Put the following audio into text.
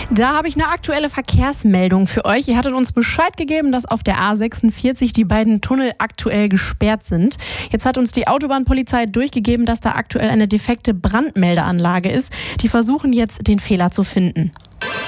Da habe ich eine aktuelle Verkehrsmeldung für euch. Ihr hattet uns Bescheid gegeben, dass auf der A46 die beiden Tunnel aktuell gesperrt sind. Jetzt hat uns die Autobahnpolizei durchgegeben, dass da aktuell eine defekte Brandmeldeanlage ist. Die versuchen jetzt, den Fehler zu finden.